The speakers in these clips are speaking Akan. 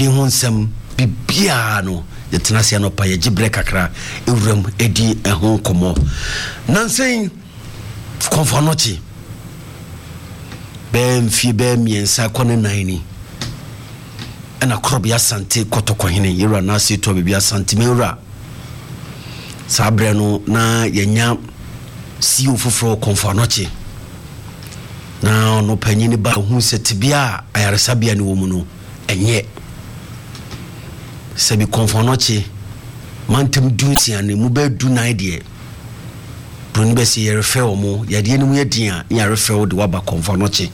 odi ho nsem bibia no yetena se no pa ye gibre kakra ewuram edi ho komo nansen konfonochi ben fi be miensa kone nani ana krobia sante kotokohene yera na se to bibia sante mewura sabre no na yenya si ofofro konfonochi na no panyini ba hu setibia ayaresabia ne womu no enye sebi konfonochi mantem dunsiane mu ba du na de broni be se yerefe omo yade ne mu yedin ya refe wo de waba konfonochi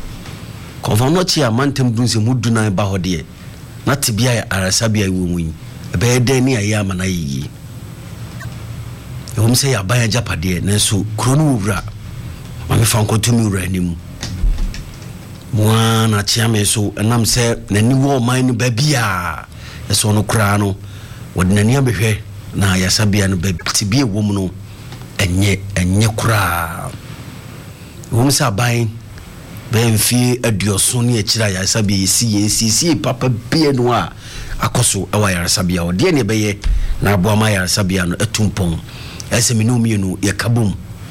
a mantem dunsi mu du na ba hode na tibia ayaresabia womu yi be de ne ayi amana yi se ya ban japade nanso krono wura ma me fa nkotumi wura nimu mwana chiame so enam se nani wo man ba bia eso no kra no wode nani abehwe na yasabia no ba tibie wom no enye kra wom sa ban ben fi adioso ne akira yasabia yesi papa bia no a akoso ewa yasabia ode ne beye na aboa ma yasabia no etumpon ese minomie ye kabum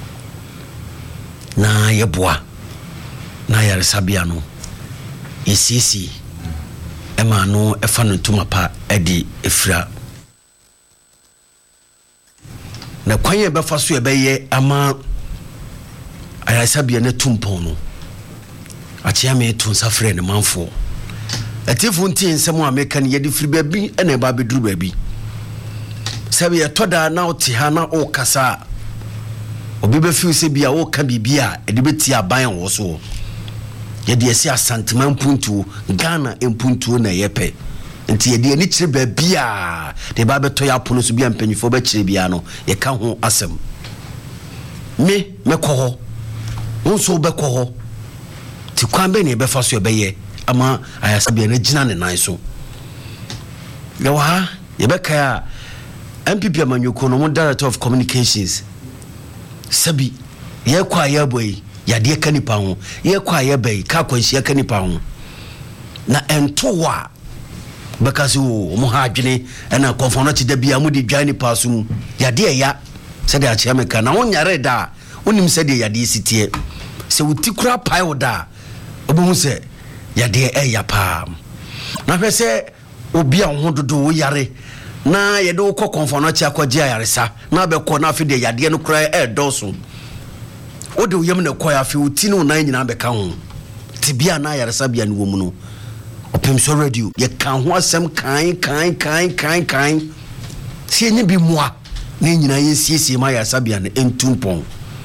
na yeboa na yaresabia no esisi ema no efa no tumapa edi efra na kwanye befa so ebeye ama yaresabia na tumpon no achia me tunsa frɛ ne manfo atifu nti nsɛm a meka ne yedi firi baabi ena ba beduru baabi sabe ya toda na oti ha na o kasa obi be fi se bia o ka bibia edi beti aban wo so yede esi asantema mpuntu Ghana mpuntu na yepe nti yede ani kire ba bia de ba beto ya pono so bia mpanyifo ba kire bia no ye ka ho asem me mekoho wonso be koho ti kwambe ne be fa so be ye ama ayasabia na gina ne nan so ye wa ha ye be ka MPP Amanyoko no Director of Communications sabi ye kwa ye boy ya de kanipa ho ye kwa ye bai ka kwanhia kanipa ho na entowa bakasi wo mo ha adwene na konfonochi da bia mo de dwan nipa so mu ya de ya se de ache ameka na wonyare da onim se de ya de sitie se wutikura pai oda obohu se ya de ya pa na hwese obi a ho dodo wo yare na yede wo kɔ konfonochi akɔgye ayaresa na be kɔ na afide yade no kra doso wo de yem na kɔ afi uti no na nyina be ka ho tibia na ayaresa bia ne wo mu no opemso radio ye kan ho asɛm kan sie nye bi moa na nyina ye siesie ma ayaresa bia ne entumpon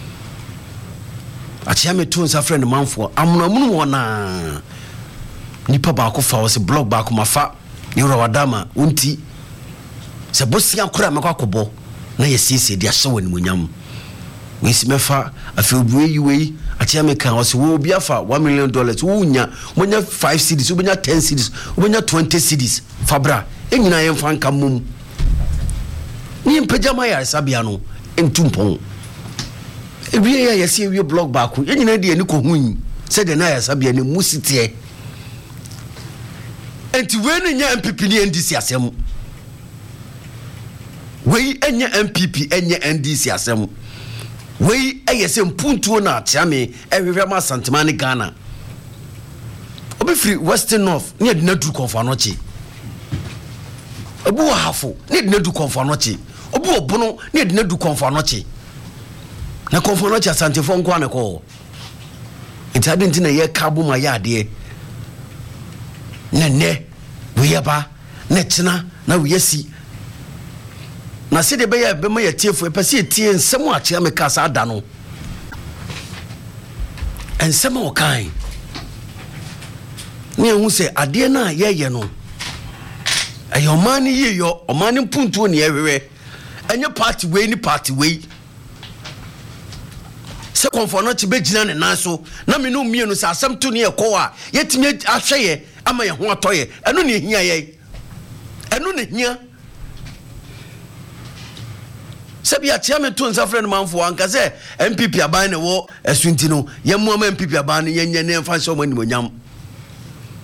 achia me to nsa friend manfo amunamunu wona nipa ba ko fa wo se blog ba ko mafa ni rawadama unti se bosia kura me kwakobo na yesisi dia hye wanimunyam we simefa afebuwe yiwe atia me kan ose wo bia fa $1 million wo nya monya 5 cedis wo nya 10 cedis wo nya 20 cedis fabra enyina ye mfa nka mum ni mpejama ya sabia no entumpon ewie ya yesi ewie blog back enyina de ani ko hunyi se de na ya sabia ne musitie enti we ne nya MPP ni NDC asem wei enye MPP enye NDC asem wei ayese mpuntuo na atiame ehwehwe ma santema ne Ghana obi free Western North ne de na duru konfanochi obi wa hafo ne de na duru konfanochi obi obono ne de na duru konfanochi na konfanochi asantefo nko aneko itade ntina ye kabo ma ya ade ne we ba ne china na we yesi na se de be ya be ma ya tiefo e pese tie nsem a chia me kasa ada no ensem o kan ni ehun se ade na ye no ayo mani ye yo o mani puntuo ne ewewe enye party we ni party we se konfonochi be gina ne nan so na me no mienu se asem to ne ekọ a yetimi ahweye ama ye ho atoye eno ne hia ye eno ne hia Sabia chairman to nsa friend manfo anka se MPP aban ne wo esunti no yemu ama MPP aban ne yenye ne mfa so mani monyam